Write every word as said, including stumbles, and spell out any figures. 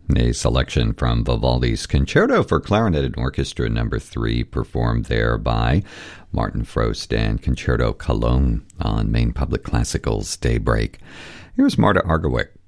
A selection from Vivaldi's Concerto for Clarinet and Orchestra Number three, performed there by Martin Frost and Concerto Cologne on Maine Public Classical's Daybreak. Here's Marta Argerich